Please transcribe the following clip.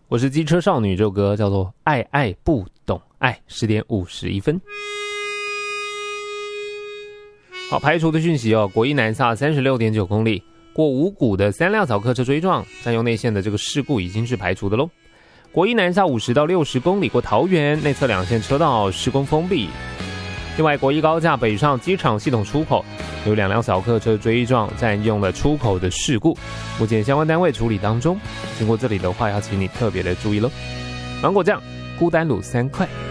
我是机车少女，这首歌叫做《爱爱不懂爱》，10点51分。好，排除的讯息哦，国一南下36.9公里，过五股的3辆小客车追撞，占用内线的这个事故已经是排除的咯。国一南下50到60公里，过桃园内侧2线车道施工封闭。另外，国一高架北上机场系统出口有2辆小客车追撞，占用了出口的事故，目前相关单位处理当中。经过这里的话，要请你特别的注意咯。芒果酱，孤单卤3块。